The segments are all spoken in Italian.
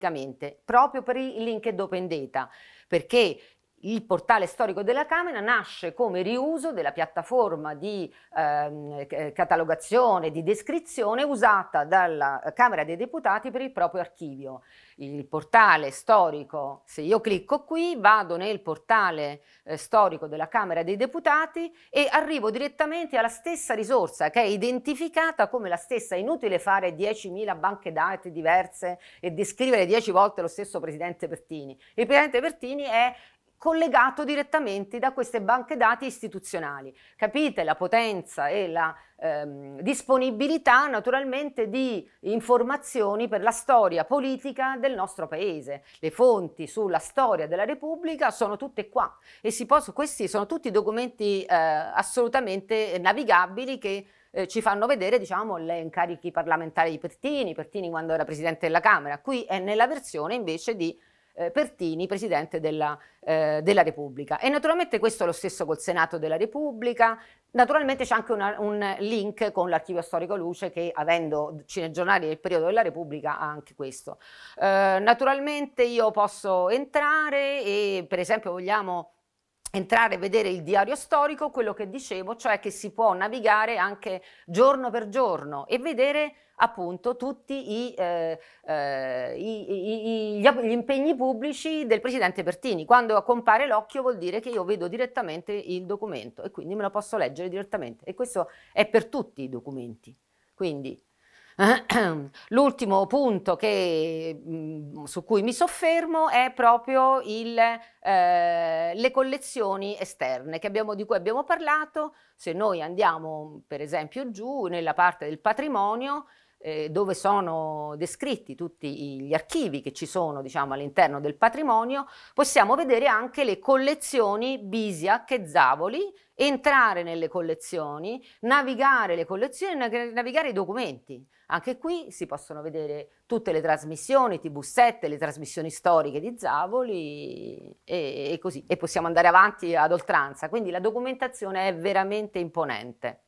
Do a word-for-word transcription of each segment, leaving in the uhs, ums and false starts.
proprio per il linked open data, perché il portale storico della Camera nasce come riuso della piattaforma di ehm, catalogazione, di descrizione usata dalla Camera dei Deputati per il proprio archivio. Il portale storico, se io clicco qui, vado nel portale eh, storico della Camera dei Deputati e arrivo direttamente alla stessa risorsa che è identificata come la stessa. È inutile fare diecimila banche dati diverse e descrivere dieci volte lo stesso presidente Pertini. Il presidente Pertini è collegato direttamente da queste banche dati istituzionali. Capite la potenza e la ehm, disponibilità naturalmente di informazioni per la storia politica del nostro paese. Le fonti sulla storia della Repubblica sono tutte qua e si possono, questi sono tutti documenti eh, assolutamente navigabili che eh, ci fanno vedere, diciamo, le incarichi parlamentari di Pertini, Pertini quando era presidente della Camera. Qui è nella versione invece di Eh, Pertini, presidente della, eh, della Repubblica. E naturalmente questo è lo stesso col Senato della Repubblica. Naturalmente c'è anche una, un link con l'Archivio Storico Luce che, avendo cinegiornali del periodo della Repubblica, ha anche questo. Eh, naturalmente io posso entrare e, per esempio, vogliamo entrare e vedere il diario storico, quello che dicevo, cioè che si può navigare anche giorno per giorno e vedere appunto tutti i, eh, eh, i, i, gli, gli impegni pubblici del presidente Pertini. Quando compare l'occhio vuol dire che io vedo direttamente il documento e quindi me lo posso leggere direttamente, e questo è per tutti i documenti. Quindi l'ultimo punto che, mh, su cui mi soffermo è proprio il, eh, le collezioni esterne che abbiamo, di cui abbiamo parlato. Se noi andiamo per esempio giù nella parte del patrimonio, eh, dove sono descritti tutti gli archivi che ci sono, diciamo, all'interno del patrimonio, possiamo vedere anche le collezioni Bisiach e Zavoli, entrare nelle collezioni, navigare le collezioni, navigare i documenti. Anche qui si possono vedere tutte le trasmissioni T V sette, le trasmissioni storiche di Zavoli e, e così. E possiamo andare avanti ad oltranza. Quindi la documentazione è veramente imponente.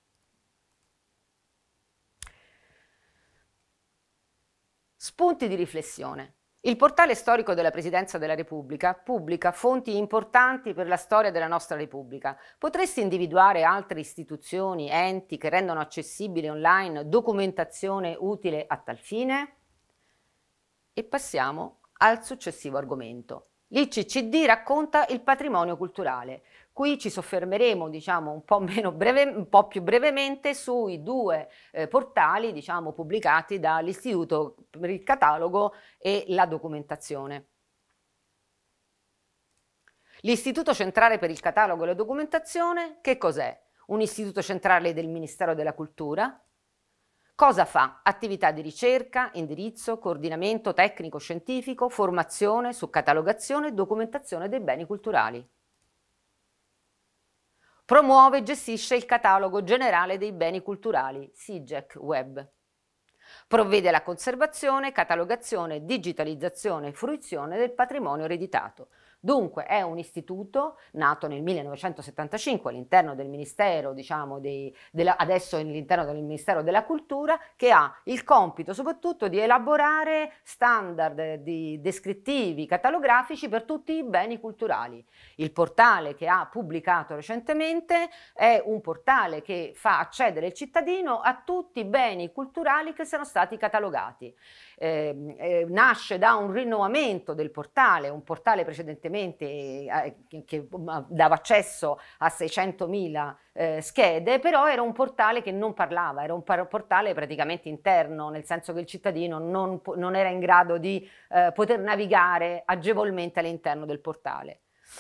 Spunti di riflessione. Il portale storico della Presidenza della Repubblica pubblica fonti importanti per la storia della nostra Repubblica. Potresti individuare altre istituzioni, enti che rendono accessibile online documentazione utile a tal fine? E passiamo al successivo argomento. L'I C C D racconta il patrimonio culturale. Qui ci soffermeremo, diciamo, un po' meno breve, un po' più brevemente sui due eh, portali, diciamo, pubblicati dall'Istituto per il Catalogo e la Documentazione. L'Istituto Centrale per il Catalogo e la Documentazione, che cos'è? Un istituto centrale del Ministero della Cultura. Cosa fa? Attività di ricerca, indirizzo, coordinamento tecnico-scientifico, formazione su catalogazione e documentazione dei beni culturali. Promuove e gestisce il catalogo generale dei beni culturali, SIGEC Web. Provvede alla conservazione, catalogazione, digitalizzazione e fruizione del patrimonio ereditato. Dunque è un istituto nato nel millenovecentosettantacinque all'interno del Ministero, diciamo, dei, della, adesso all'interno del Ministero della Cultura, che ha il compito soprattutto di elaborare standard di descrittivi, catalografici per tutti i beni culturali. Il portale che ha pubblicato recentemente è un portale che fa accedere il cittadino a tutti i beni culturali che sono stati catalogati. Eh, eh, nasce da un rinnovamento del portale, un portale precedentemente eh, che, che dava accesso a seicentomila eh, schede, però era un portale che non parlava, era un portale praticamente interno, nel senso che il cittadino non, non era in grado di eh, poter navigare agevolmente all'interno del portale.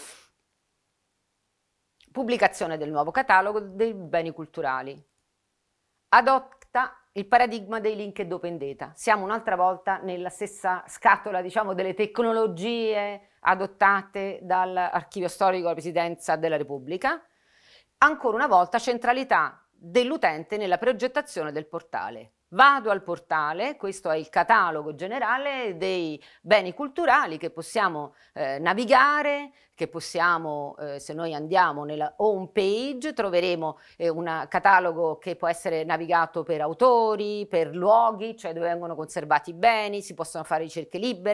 Pubblicazione del nuovo catalogo dei beni culturali. Adotta il paradigma dei linked open data. Siamo un'altra volta nella stessa scatola, diciamo, delle tecnologie adottate dall'Archivio Storico della Presidenza della Repubblica. Ancora una volta centralità dell'utente nella progettazione del portale. Vado al portale, questo è il catalogo generale dei beni culturali che possiamo eh, navigare, che possiamo, eh, se noi andiamo nella home page, troveremo eh, un catalogo che può essere navigato per autori, per luoghi, cioè dove vengono conservati i beni, si possono fare ricerche libere.